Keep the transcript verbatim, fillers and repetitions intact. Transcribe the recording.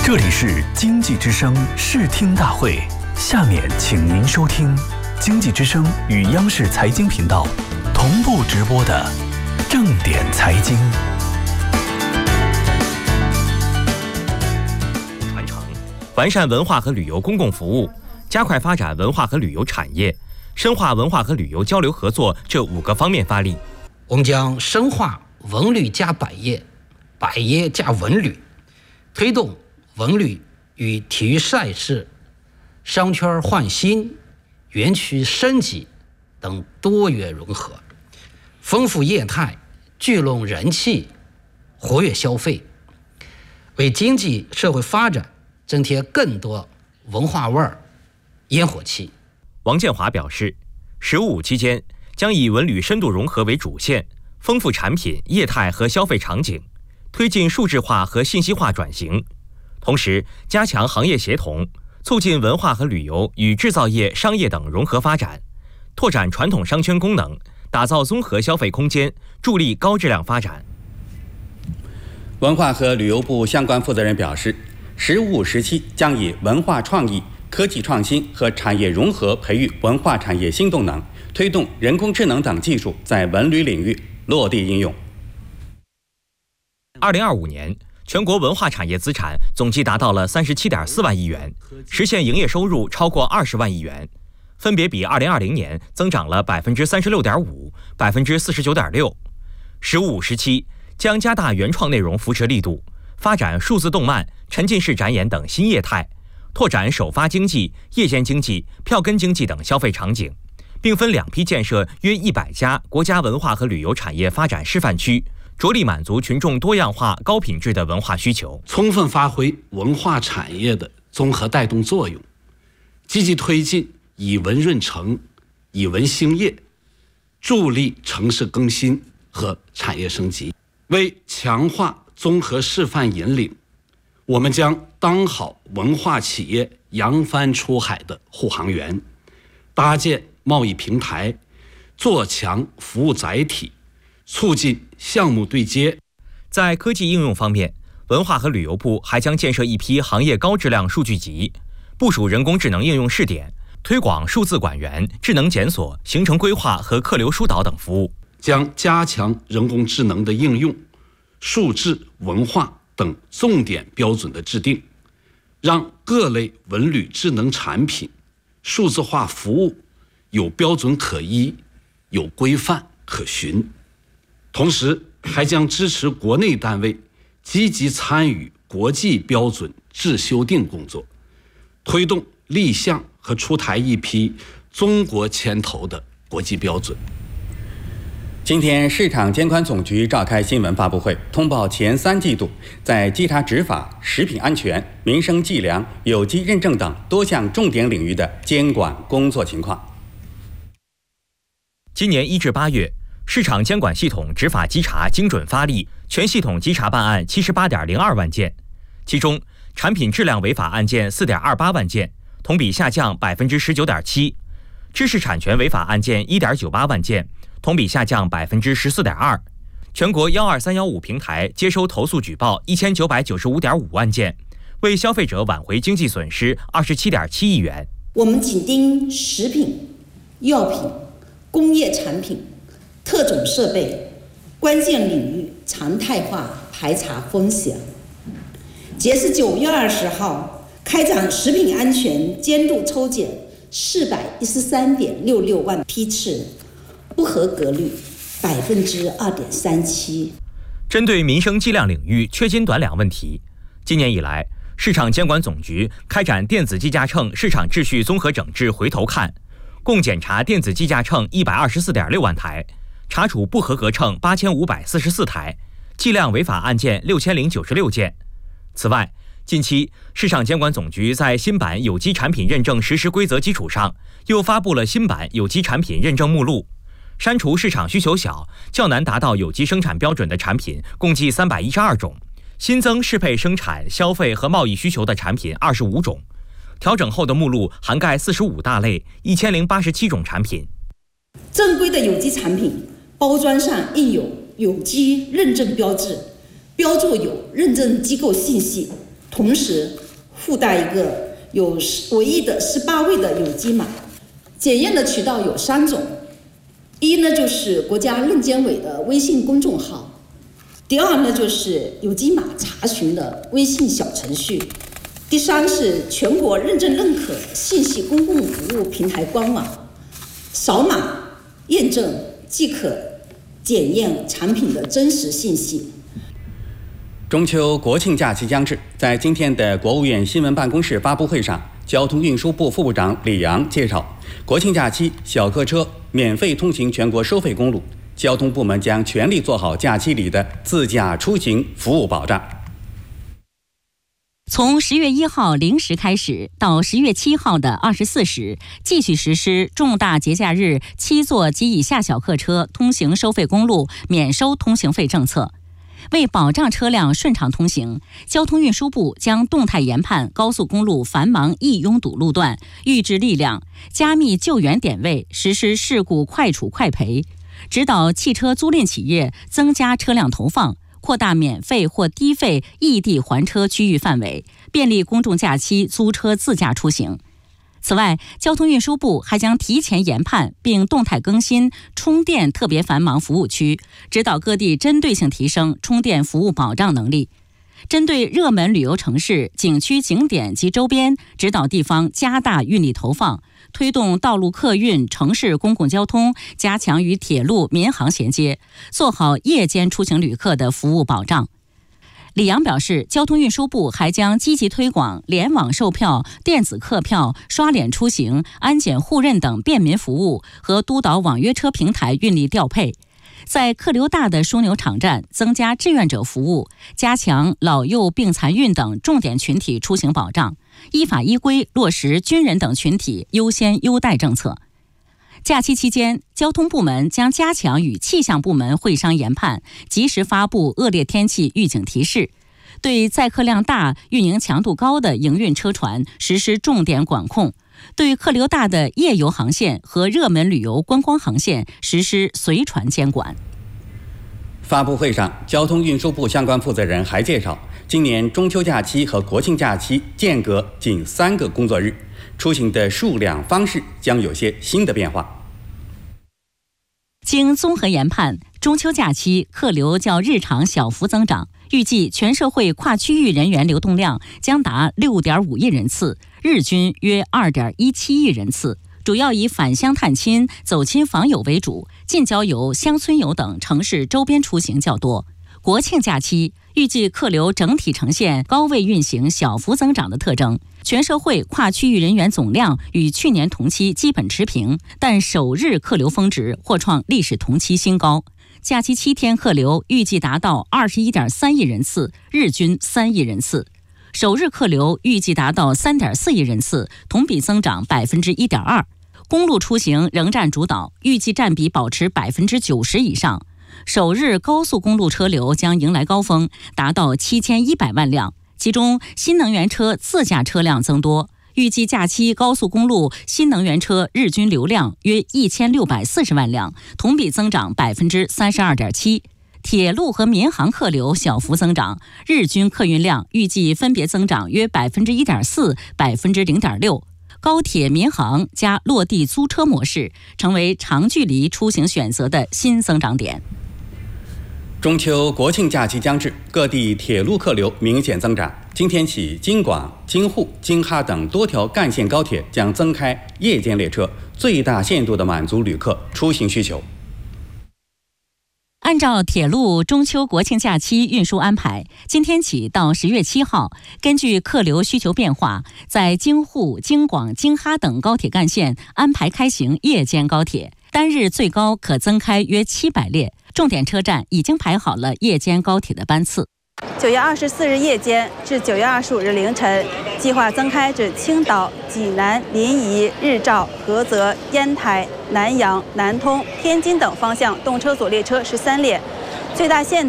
这里是经济之声视听大会，下面请您收听经济之声与央视财经频道同步直播的正点财经。 传承、完善文化和旅游公共服务，加快发展文化和旅游产业，深化文化和旅游交流合作这五个方面发力。 我们将深化文旅加百业、百业加文旅，推动文旅与体育赛事、商圈换新、园区升级等多元融合，丰富业态，聚拢人气，活跃消费，为经济社会发展增添更多文化味儿、烟火气。 王建华表示，十五五期间将以文旅深度融合为主线，丰富产品、业态和消费场景，推进数字化和信息化转型，同时加强行业协同，促进文化和旅游与制造业、商业等融合发展，拓展传统商圈功能，打造综合消费空间，助力高质量发展。 文化和旅游部相关负责人表示，十五五时期将以文化创意、科技创新和产业融合培育文化产业新动能，推动人工智能等技术在文旅领域落地应用。 二零二五年，全国文化产业资产总计达到了三十七点四万亿元，实现营业收入超过二十万亿元，分别比二零二零年增长了百分之三十六点五、百分之四十九点六。十五五时期将加大原创内容扶持力度，发展数字动漫、沉浸式展演等新业态，拓展首发经济、夜间经济、票根经济等消费场景，并分两批建设约一百家国家文化和旅游产业发展示范区，着力满足群众多样化、高品质的文化需求， 充分发挥文化产业的综合带动作用，积极推进以文润城、以文兴业，助力城市更新和产业升级。为强化综合示范引领，我们将当好文化企业扬帆出海的护航员，搭建贸易平台，做强服务载体，促进项目对接。 在科技应用方面，文化和旅游部还将建设一批行业高质量数据集，部署人工智能应用试点，推广数字管员、智能检索、行程规划和客流疏导等服务。 将加强人工智能的应用、数字文化等重点标准的制定，让各类文旅智能产品、数字化服务有标准可依，有规范可循。同时还将支持国内单位积极参与国际标准制修订工作，推动立项和出台一批中国牵头的国际标准。 今天，市场监管总局召开新闻发布会，通报前三季度在稽查执法、食品安全、民生计量、有机认证等多项重点领域的监管工作情况。 今年一至八月，市场监管系统执法稽查精准发力，全系统稽查办案七十八点零二万件，其中产品质量违法案件四点二八万件，同比下降百分之十九点七；知识产权违法案件一点九八万件，同比下降百分之十四点二。全国幺二三幺五平台接收投诉举报一千九百九十五点五万件，为消费者挽回经济损失二十七点七亿元。 我们紧盯食品、药品、工业产品、特种设备关键领域常态化排查风险。截至九月二十号，开展食品安全监督抽检四百一十三点六六万批次，不合格率百分之二点三七。 针对民生计量领域缺斤短两问题，今年以来，市场监管总局开展电子计价秤市场秩序综合整治回头看，共检查电子计价秤一百二十四点六万台，查处不合格秤八千五百四十四台，计量违法案件六千零九十六件。此外，近期市场监管总局在新版有机产品认证实施规则基础上，又发布了新版有机产品认证目录，删除市场需求小、较难达到有机生产标准的产品共计三百一十二种，新增适配生产、消费和贸易需求的产品二十五种。调整后的目录涵盖四十五大类、一千零八十七种产品。 正规的有机产品包装上印有有机认证标志，标注有认证机构信息，同时附带一个有唯一的十八位的有机码。检验的渠道有三种，一呢就是国家卫健委的微信公众号，第二呢就是有机码查询的微信小程序，第三是全国认证认可信息公共服务平台官网，扫码验证即可检验产品的真实信息。 中秋国庆假期将至，在今天的国务院新闻办公室发布会上，交通运输部副部长李阳介绍，国庆假期小客车免费通行全国收费公路，交通部门将全力做好假期里的自驾出行服务保障。 从十月一号零时开始到十月七号的二十四时，继续实施重大节假日七座及以下小客车通行收费公路免收通行费政策。为保障车辆顺畅通行，交通运输部将动态研判高速公路繁忙易拥堵路段，预置力量，加密救援点位，实施事故快处快赔，指导汽车租赁企业增加车辆投放，扩大免费或低费异地还车区域范围，便利公众假期租车自驾出行。此外，交通运输部还将提前研判并动态更新充电特别繁忙服务区，指导各地针对性提升充电服务保障能力。针对热门旅游城市、景区景点及周边，指导地方加大运力投放，推动道路客运、城市公共交通加强与铁路、民航衔接，做好夜间出行旅客的服务保障。李阳表示，交通运输部还将积极推广联网售票、电子客票、刷脸出行、安检互认等便民服务和督导网约车平台运力调配，在客流大的枢纽场站增加志愿者服务，加强老幼病残孕等重点群体出行保障，依法依规落实军人等群体优先优待政策。假期期间，交通部门将加强与气象部门会商研判，及时发布恶劣天气预警提示，对载客量大、运营强度高的营运车船实施重点管控，对客流大的夜游航线和热门旅游观光航线实施随船监管。 发布会上，交通运输部相关负责人还介绍，今年中秋假期和国庆假期间隔仅三个工作日，出行的数量方式将有些新的变化。 经综合研判，中秋假期客流较日常小幅增长，预计全社会跨区域人员流动量将达 六点五亿人次，日均约 二点一七亿人次，主要以返乡探亲、走亲访友为主，近郊游、乡村游等城市周边出行较多。国庆假期预计客流整体呈现高位运行、小幅增长的特征，全社会跨区域人员总量与去年同期基本持平，但首日客流峰值或创历史同期新高。假期七天客流预计达到 二十一点三亿人次，日均三亿人次。首日客流预计达到 三点四亿人次，同比增长 百分之一点二。公路出行仍占主导，预计占比保持 百分之九十 以上。首日高速公路车流将迎来高峰，达到七千一百万辆，其中新能源车自驾车辆增多，预计假期高速公路新能源车日均流量约一千六百四十万辆，同比增长 百分之三十二点七。铁路和民航客流小幅增长，日均客运量预计分别增长约 百分之一点四、百分之零点六。高铁民航加落地租车模式成为长距离出行选择的新增长点。 中秋国庆假期将至，各地铁路客流明显增长。今天起，京广、京沪、京哈等多条干线高铁将增开夜间列车，最大限度地满足旅客出行需求。 按照铁路中秋国庆假期运输安排，今天起到十月七号，根据客流需求变化，在京沪、京广、京哈等高铁干线安排开行夜间高铁，单日最高可增开约七百列。重点车站已经排好了夜间高铁的班次。 九月二十四日夜间至九月二十五日凌晨，计划增开至青岛、济南、临沂、日照、菏泽、烟台、南阳、南通、天津等方向动车组列车十三列，最大限度